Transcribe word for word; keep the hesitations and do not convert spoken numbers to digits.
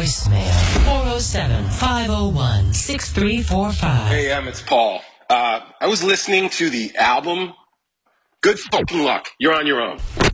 voicemail. four oh seven, five oh one, six three four five. Hey, um, it's Paul. Uh, I was listening to the album. Good fucking luck. You're on your own.